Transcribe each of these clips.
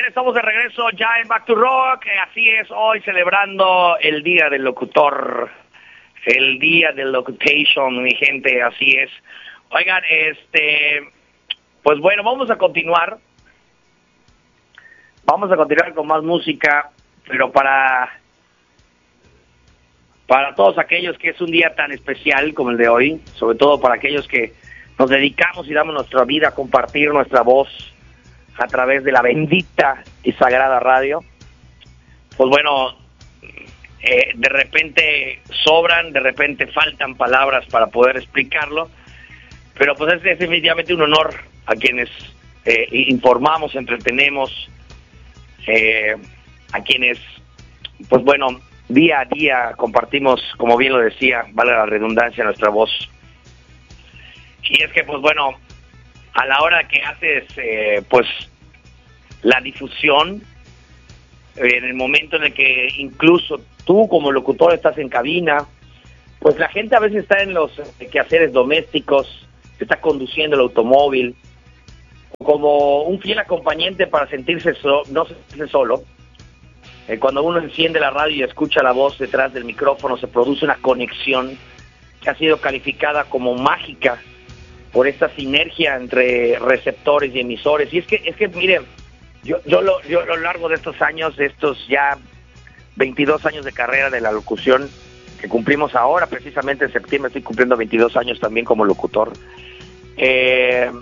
Estamos de regreso ya en Back to Rock. Así es, hoy celebrando el Día del Locutor, el Día del Locutation, mi gente, así es. Oigan, pues bueno, vamos a continuar con más música, pero para todos aquellos que es un día tan especial como el de hoy, sobre todo para aquellos que nos dedicamos y damos nuestra vida a compartir nuestra voz a través de la bendita y sagrada radio, pues bueno, de repente sobran, de repente faltan palabras para poder explicarlo, pero pues es definitivamente un honor a quienes informamos, entretenemos, a quienes, pues bueno, día a día compartimos, como bien lo decía, vale la redundancia, nuestra voz. Y es que, pues bueno, a la hora que haces, pues, la difusión, en el momento en el que incluso tú como locutor estás en cabina, pues la gente a veces está en los quehaceres domésticos, está conduciendo el automóvil, como un fiel acompañante para sentirse no sentirse solo. Cuando uno enciende la radio y escucha la voz detrás del micrófono, se produce una conexión que ha sido calificada como mágica por esta sinergia entre receptores y emisores. Y es que miren, yo a lo largo de estos años, de estos ya 22 años de carrera de la locución que cumplimos ahora, precisamente en septiembre estoy cumpliendo 22 años también como locutor, es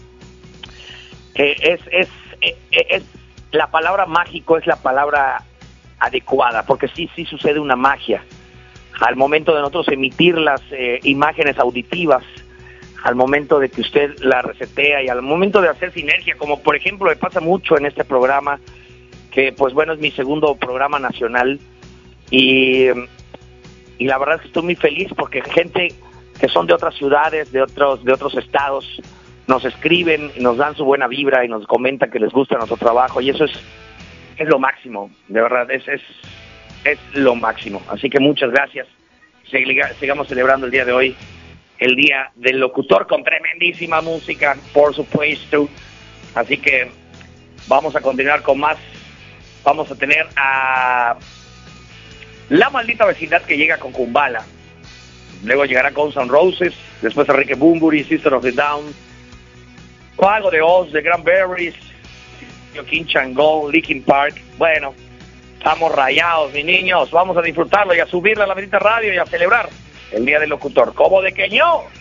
la palabra mágico es la palabra adecuada, porque sí sucede una magia al momento de nosotros emitir las imágenes auditivas, al momento de que usted la resetea y al momento de hacer sinergia, como por ejemplo me pasa mucho en este programa, que pues bueno, es mi segundo programa nacional, y la verdad es que estoy muy feliz porque gente que son de otras ciudades, de otros estados, nos escriben y nos dan su buena vibra y nos comentan que les gusta nuestro trabajo, y eso es lo máximo, de verdad, es lo máximo. Así que muchas gracias. Sigamos celebrando el día de hoy, el Día del Locutor, con tremendísima música, por supuesto. Así que vamos a continuar con más. Vamos a tener a La Maldita Vecindad, que llega con Kumbala. Luego llegará Guns N' Roses, después Enrique Bunbury, System of a Down, algo de Oz, de Cranberries, King Changó, Linkin Park. Bueno, estamos rayados, mis niños. Vamos a disfrutarlo y a subirle a la bendita radio y a celebrar el Día del Locutor. ¿Cómo de que no?